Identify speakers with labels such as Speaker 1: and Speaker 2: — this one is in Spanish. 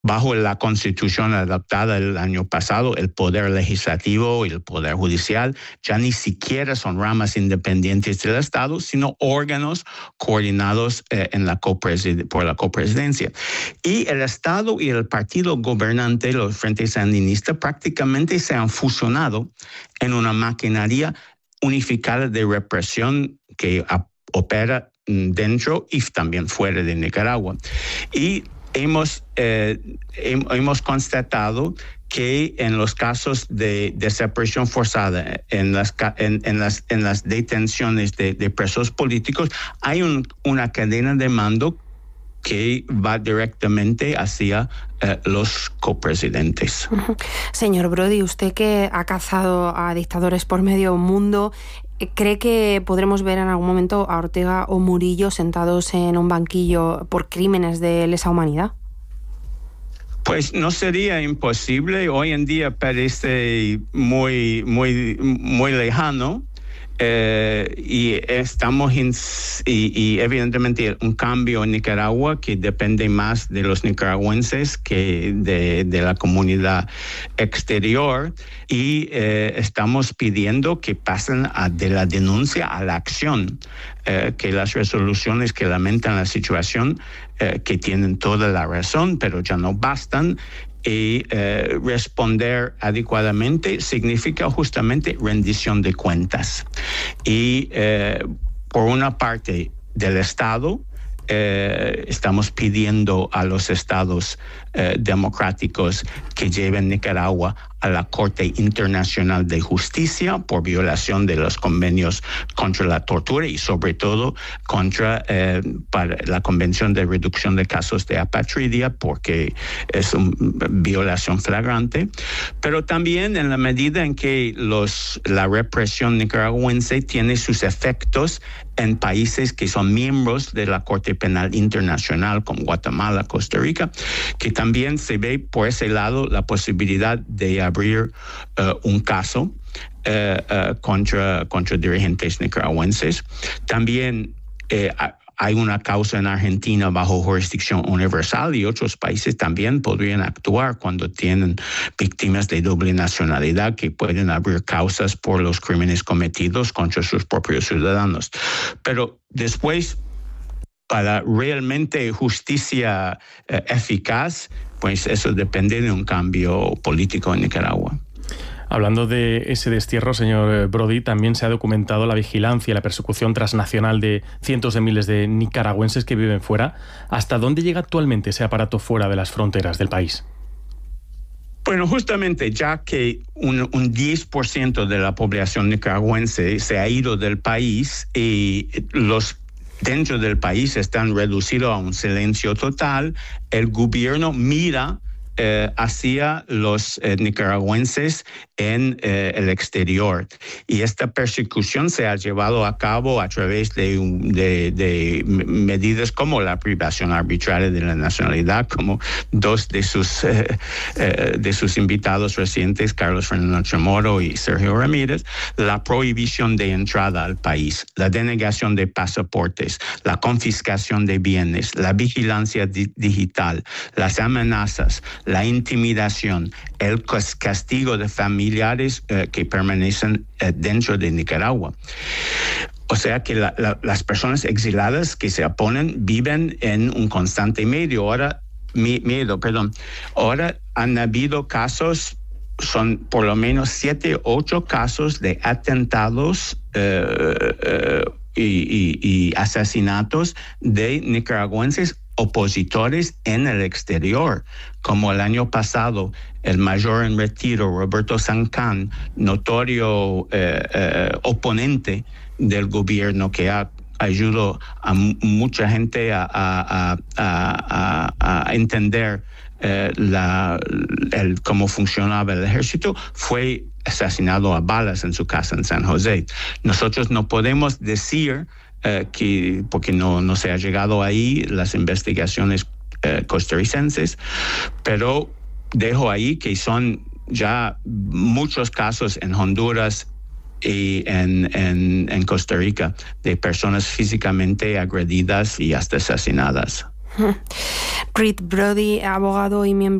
Speaker 1: Bajo la Constitución adoptada el año pasado, el Poder Legislativo y el Poder Judicial ya ni siquiera son ramas independientes del Estado, sino órganos coordinados por la copresidencia. Y el Estado y el partido gobernante, los Frente Sandinista, prácticamente se han fusionado en una maquinaria unificada de represión que opera dentro y también fuera de Nicaragua. Y hemos constatado que en los casos de desaparición forzada, en las detenciones de presos políticos, hay una cadena de mando que va directamente hacia los copresidentes.
Speaker 2: Señor Brody, usted que ha cazado a dictadores por medio mundo, ¿cree que podremos ver en algún momento a Ortega o Murillo sentados en un banquillo por crímenes de lesa humanidad?
Speaker 1: Pues no sería imposible. Hoy en día parece muy lejano. Y estamos y evidentemente un cambio en Nicaragua que depende más de los nicaragüenses que de la comunidad exterior, y estamos pidiendo que pasen de la denuncia a la acción, que las resoluciones que lamentan la situación, que tienen toda la razón, pero ya no bastan. Y responder adecuadamente significa justamente rendición de cuentas. Y por una parte del Estado, estamos pidiendo a los estados democráticos que lleven Nicaragua a la Corte Internacional de Justicia por violación de los convenios contra la tortura y sobre todo contra para la Convención de Reducción de Casos de Apatridia, porque es una violación flagrante, pero también en la medida en que la represión nicaragüense tiene sus efectos en países que son miembros de la Corte Penal Internacional, como Guatemala, Costa Rica, que también se ve por ese lado la posibilidad de abrir un caso contra dirigentes nicaragüenses. También hay una causa en Argentina bajo jurisdicción universal, y otros países también podrían actuar cuando tienen víctimas de doble nacionalidad que pueden abrir causas por los crímenes cometidos contra sus propios ciudadanos. Pero después, para realmente justicia eficaz, pues eso depende de un cambio político en Nicaragua.
Speaker 3: Hablando de ese destierro, señor Brody, también se ha documentado la vigilancia y la persecución transnacional de cientos de miles de nicaragüenses que viven fuera. ¿Hasta dónde llega actualmente ese aparato fuera de las fronteras del país?
Speaker 1: Bueno, justamente ya que un 10% de la población nicaragüense se ha ido del país y los dentro del país están reducidos a un silencio total, el gobierno mira hacia los nicaragüenses en el exterior. Y esta persecución se ha llevado a cabo a través de medidas como la privación arbitraria de la nacionalidad, como dos de sus invitados recientes, Carlos Fernando Chamorro y Sergio Ramírez, la prohibición de entrada al país, la denegación de pasaportes, la confiscación de bienes, la vigilancia digital, las amenazas, la intimidación, el castigo de familiares que permanecen dentro de Nicaragua. O sea que las personas exiladas que se oponen viven en un constante miedo. Ahora han habido casos, son por lo menos 7 o 8 casos de atentados y asesinatos de nicaragüenses opositores en el exterior, como el año pasado el mayor en retiro Roberto Sancán, notorio oponente del gobierno que ha ayudado a mucha gente a entender cómo funcionaba el ejército, fue asesinado a balas en su casa en San José. Nosotros no podemos decir que porque no se ha llegado ahí las investigaciones costarricenses, pero dejo ahí que son ya muchos casos en Honduras y en Costa Rica de personas físicamente agredidas y hasta asesinadas.
Speaker 2: Reed Brody, abogado y miembro